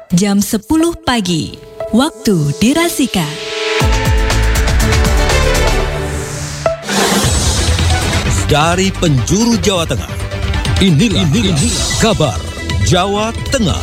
jam 10 pagi, waktu dirasika. Dari penjuru Jawa Tengah, inilah kabar Jawa Tengah.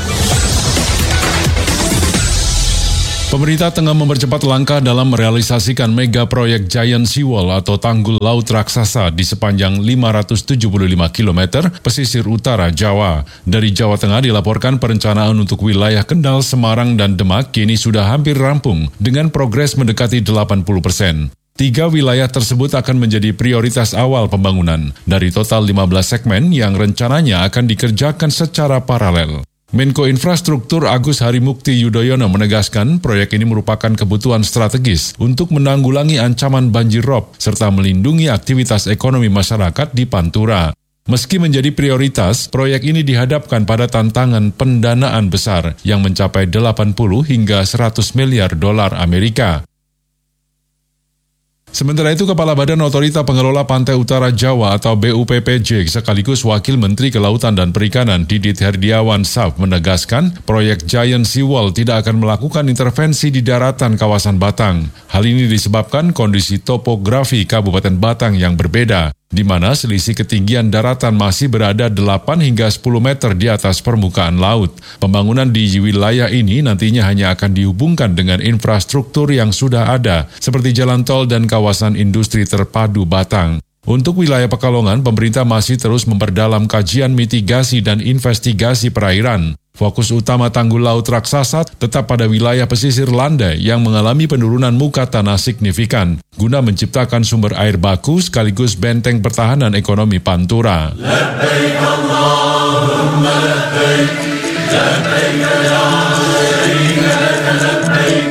Pemerintah tengah mempercepat langkah dalam merealisasikan mega proyek Giant Seawall atau tanggul laut raksasa di sepanjang 575 km pesisir utara Jawa. Dari Jawa Tengah dilaporkan perencanaan untuk wilayah Kendal, Semarang, dan Demak kini sudah hampir rampung dengan progres mendekati 80%. 3 wilayah tersebut akan menjadi prioritas awal pembangunan dari total 15 segmen yang rencananya akan dikerjakan secara paralel. Menko Infrastruktur Agus Harimukti Yudhoyono menegaskan proyek ini merupakan kebutuhan strategis untuk menanggulangi ancaman banjir rob serta melindungi aktivitas ekonomi masyarakat di Pantura. Meski menjadi prioritas, proyek ini dihadapkan pada tantangan pendanaan besar yang mencapai 80 hingga 100 miliar dolar Amerika. Sementara itu, Kepala Badan Otorita Pengelola Pantai Utara Jawa atau BUPPJ sekaligus Wakil Menteri Kelautan dan Perikanan Didit Herdiawan Saf menegaskan proyek Giant Seawall tidak akan melakukan intervensi di daratan kawasan Batang. Hal ini disebabkan kondisi topografi Kabupaten Batang yang berbeda, di mana selisih ketinggian daratan masih berada 8 hingga 10 meter di atas permukaan laut. Pembangunan di wilayah ini nantinya hanya akan dihubungkan dengan infrastruktur yang sudah ada, seperti jalan tol dan kawasan industri terpadu Batang. Untuk wilayah Pekalongan, pemerintah masih terus memperdalam kajian mitigasi dan investigasi perairan. Fokus utama tanggul laut raksasa tetap pada wilayah pesisir landai yang mengalami penurunan muka tanah signifikan, guna menciptakan sumber air baku sekaligus benteng pertahanan ekonomi Pantura. Labbaik Allahumma labbaik, labbaik la syarika lak labbaik.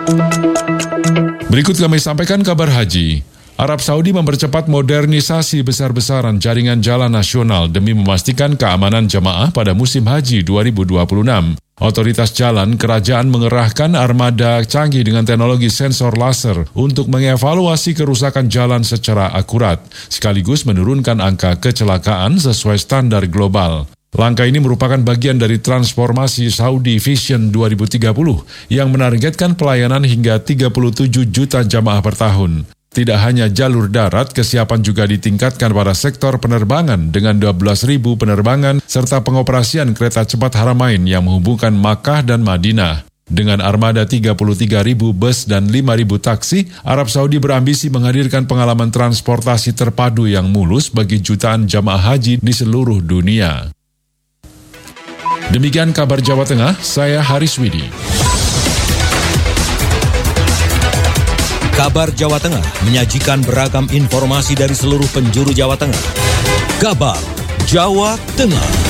Berikut kami sampaikan kabar haji. Arab Saudi mempercepat modernisasi besar-besaran jaringan jalan nasional demi memastikan keamanan jamaah pada musim haji 2026. Otoritas jalan kerajaan mengerahkan armada canggih dengan teknologi sensor laser untuk mengevaluasi kerusakan jalan secara akurat, sekaligus menurunkan angka kecelakaan sesuai standar global. Langkah ini merupakan bagian dari transformasi Saudi Vision 2030 yang menargetkan pelayanan hingga 37 juta jamaah per tahun. Tidak hanya jalur darat, kesiapan juga ditingkatkan pada sektor penerbangan dengan 12.000 penerbangan serta pengoperasian kereta cepat Haramain yang menghubungkan Makkah dan Madinah. Dengan armada 33.000 bus dan 5.000 taksi, Arab Saudi berambisi menghadirkan pengalaman transportasi terpadu yang mulus bagi jutaan jamaah haji di seluruh dunia. Demikian kabar Jawa Tengah, saya Haris Widi. Kabar Jawa Tengah menyajikan beragam informasi dari seluruh penjuru Jawa Tengah. Kabar Jawa Tengah.